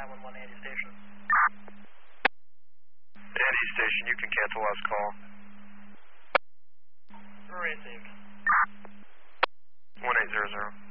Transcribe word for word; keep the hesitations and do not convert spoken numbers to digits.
nine one one Andy Station. Andy Station, you can cancel last call. Received. one eight zero zero.